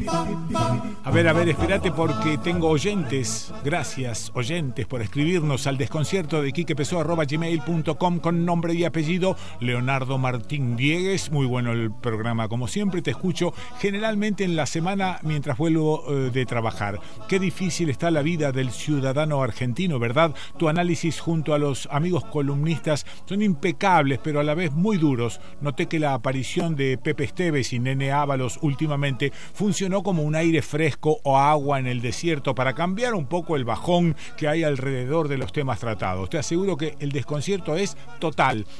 A ver, espérate porque tengo oyentes. Gracias, oyentes, por escribirnos al desconciertodequiquepessoa@gmail.com con nombre y apellido Leonardo Martín Diegues. Muy bueno el programa, como siempre. Te escucho generalmente en la semana mientras vuelvo de trabajar. Qué difícil está la vida del ciudadano argentino, ¿verdad? Tu análisis junto a los amigos columnistas son impecables, pero a la vez muy duros. Noté que la aparición de Pepe Esteves y Nene Ábalos últimamente funcionó como un aire fresco o agua en el desierto para cambiar un poco el bajón que hay alrededor de los temas tratados. Te aseguro que el desconcierto es total.